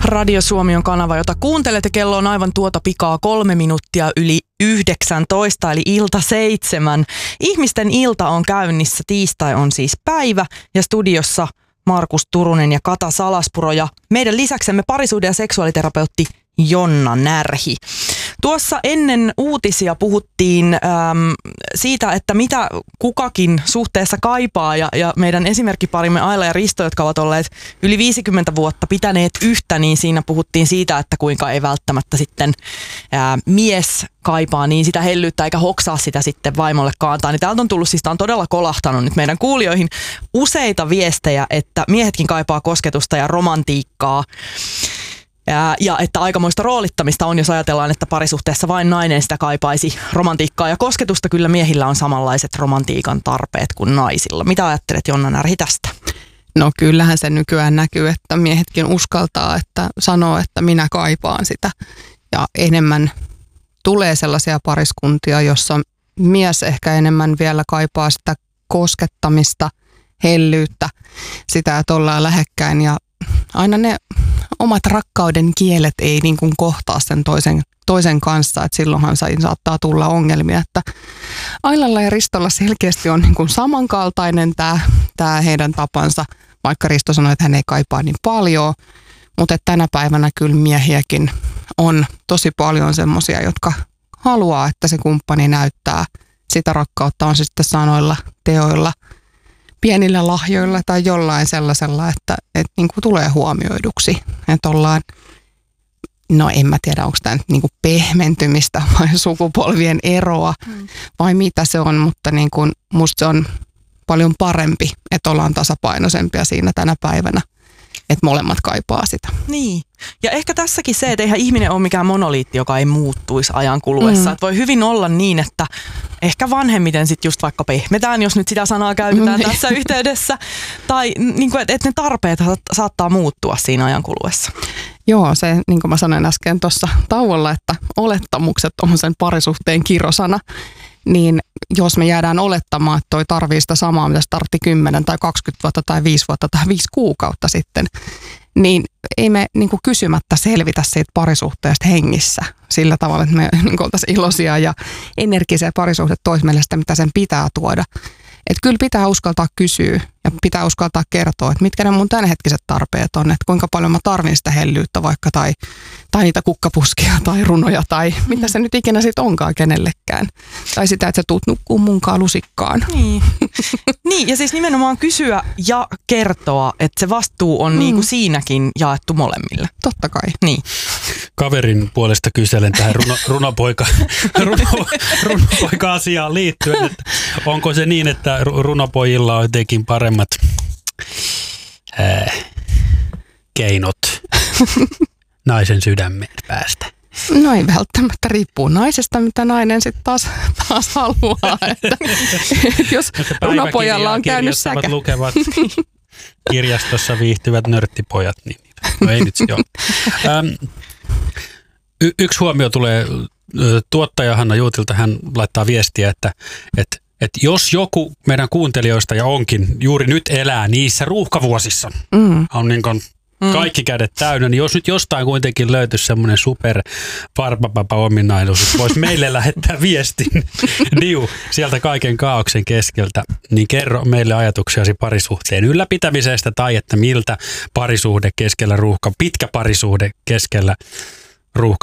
Radio Suomi on kanava, jota kuuntelet ja kello on aivan tuota pikaa 3 minuuttia yli 19, eli ilta 7. Ihmisten ilta on käynnissä, tiistai on siis päivä ja studiossa Markus Turunen ja Kata Salaspuro ja meidän lisäksemme parisuhde- ja seksuaaliterapeutti Jonna Närhi. Tuossa ennen uutisia puhuttiin siitä, että mitä kukakin suhteessa kaipaa ja meidän esimerkkiparimme Aila ja Risto, jotka ovat olleet yli 50 vuotta pitäneet yhtä, niin siinä puhuttiin siitä, että kuinka ei välttämättä sitten mies kaipaa niin sitä hellyyttä eikä hoksaa sitä sitten vaimolle kaantaa. Niin täältä on tullut, siis tämä on todella kolahtanut nyt meidän kuulijoihin useita viestejä, että miehetkin kaipaa kosketusta ja romantiikkaa. Ja että aikamoista roolittamista on, jos ajatellaan, että parisuhteessa vain nainen sitä kaipaisi romantiikkaa ja kosketusta. Kyllä miehillä on samanlaiset romantiikan tarpeet kuin naisilla. Mitä ajattelet, Jonna Närhi, tästä? No kyllähän se nykyään näkyy, että miehetkin uskaltaa, että sanoo, että minä kaipaan sitä. Ja enemmän tulee sellaisia pariskuntia, jossa mies ehkä enemmän vielä kaipaa sitä koskettamista, hellyyttä, sitä, että ollaan lähekkäin ja aina ne omat rakkauden kielet ei niin kuin kohtaa sen toisen kanssa, että silloinhan saattaa tulla ongelmia, että Ailalla ja Ristolla selkeästi on niin kuin samankaltainen tämä heidän tapansa, vaikka Risto sanoi, että hän ei kaipaa niin paljon, mutta tänä päivänä kyllä miehiäkin on tosi paljon semmoisia, jotka haluaa, että se kumppani näyttää sitä rakkautta, on se sitten sanoilla, teoilla, pienillä lahjoilla tai jollain sellaisella, että niin kuin tulee huomioiduksi. Että ollaan, no en mä tiedä, onko tämä nyt niin kuin pehmentymistä vai sukupolvien eroa vai mitä se on, mutta niin kuin musta se on paljon parempi, että ollaan tasapainoisempia siinä tänä päivänä, että molemmat kaipaa sitä. Niin. Ja ehkä tässäkin se, että eihän ihminen ole mikään monoliitti, joka ei muuttuisi ajan kuluessa. Että voi hyvin olla niin, että ehkä vanhemmiten sitten just vaikka pehmetään, jos nyt sitä sanaa käytetään tässä yhteydessä. Tai niin kuin, että ne tarpeet saattaa muuttua siinä ajan kuluessa. Joo, se niin kuin mä sanoin äsken tuossa tauolla, että olettamukset on sen parisuhteen kirosana. Niin jos me jäädään olettamaan, että toi tarvii sitä samaa, mitä se tarvitsi 10 tai 20 vuotta tai 5 vuotta tai 5 kuukautta sitten, niin ei me niin kuin kysymättä selvitä siitä parisuhteesta hengissä sillä tavalla, että me niin kuin oltaisiin iloisia ja energisiä parisuhteet toisi meille sitä, mitä sen pitää tuoda. Että kyllä pitää uskaltaa kysyä ja pitää uskaltaa kertoa, että mitkä ne mun tämänhetkiset tarpeet on, että kuinka paljon mä tarvin sitä hellyyttä vaikka tai niitä kukkapuskia tai runoja tai mitä se nyt ikinä sit onkaan kenellekään. Tai sitä, että sä tuut nukkuu munkaan lusikkaan. Niin. Niin, ja siis nimenomaan kysyä ja kertoa, että se vastuu on niinku siinäkin jaettu molemmille. Totta kai. Niin. Kaverin puolesta kyselen tähän runopoika-asiaan liittyen, että onko se niin, että runopojilla on jotenkin paremmat keinot naisen sydämeen päästä? No ei välttämättä, riippuu naisesta, mitä nainen sitten taas haluaa. Että jos runopojalla on käynyt säkä. Lukevat kirjastossa viihtyvät nörttipojat, niin no ei nyt joo. Yksi huomio tulee tuottaja Hanna Juutilta, hän laittaa viestiä, että jos joku meidän kuuntelijoista ja onkin juuri nyt elää niissä ruuhkavuosissa, on niin kuin kaikki kädet täynnä, niin jos nyt jostain kuitenkin löytyisi semmoinen super varpapapa-ominaisuus, että voisi meille lähettää viestin sieltä kaiken kaaoksen keskeltä, niin kerro meille ajatuksiasi parisuhteen ylläpitämisestä tai että miltä parisuhde keskellä pitkä parisuhde keskellä